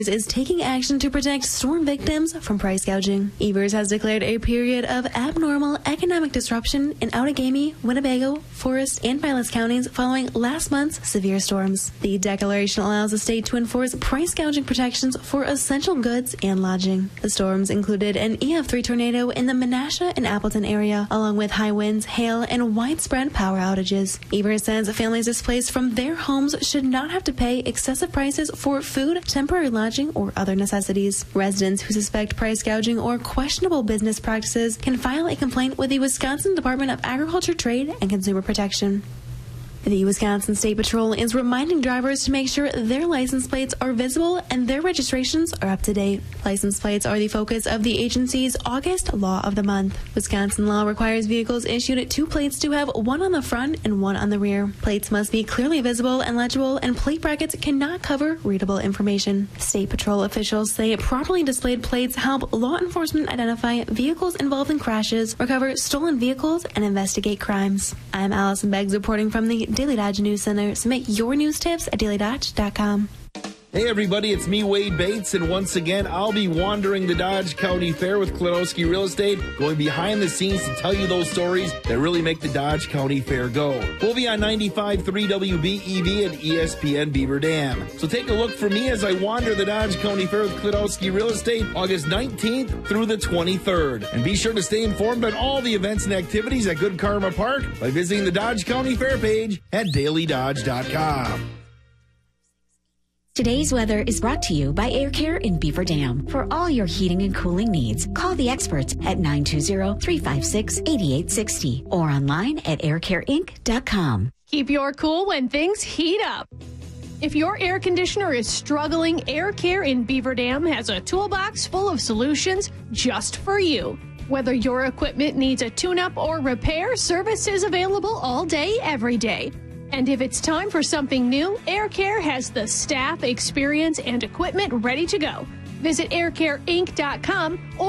is taking action to protect storm victims from price gouging. Evers has declared a period of abnormal economic disruption in Outagamie, Winnebago, Forest, and Vilas counties following last month's severe storms. The declaration allows the state to enforce price gouging protections for essential goods and lodging. The storms included an EF3 tornado in the Menasha and Appleton area, along with high winds, hail, and widespread power outages. Evers says families displaced from their homes should not have to pay excessive prices for food, temporary lodging, or other necessities. Residents who suspect price gouging or questionable business practices can file a complaint with the Wisconsin Department of Agriculture, Trade, and Consumer Protection. The Wisconsin State Patrol is reminding drivers to make sure their license plates are visible and their registrations are up to date. License plates are the focus of the agency's August Law of the Month. Wisconsin law requires vehicles issued 2 plates to have one on the front and one on the rear. Plates must be clearly visible and legible, and plate brackets cannot cover readable information. State Patrol officials say properly displayed plates help law enforcement identify vehicles involved in crashes, recover stolen vehicles, and investigate crimes. I'm Allison Beggs reporting from the Daily Dodge News Center. Submit your news tips at dailydodge.com. Hey everybody, it's me, Wade Bates, and once again, I'll be wandering the Dodge County Fair with Klonowski Real Estate, going behind the scenes to tell you those stories that really make the Dodge County Fair go. We'll be on 95.3 WBEV and ESPN Beaver Dam. So take a look for me as I wander the Dodge County Fair with Klonowski Real Estate August 19th through the 23rd. And be sure to stay informed on all the events and activities at Good Karma Park by visiting the Dodge County Fair page at dailydodge.com. Today's weather is brought to you by Air Care in Beaver Dam. For all your heating and cooling needs, call the experts at 920-356-8860 or online at aircareinc.com. Keep your cool when things heat up. If your air conditioner is struggling, Air Care in Beaver Dam has a toolbox full of solutions just for you. Whether your equipment needs a tune-up or repair, service is available all day, every day. And if it's time for something new, Air Care has the staff, experience, and equipment ready to go. Visit aircareinc.com or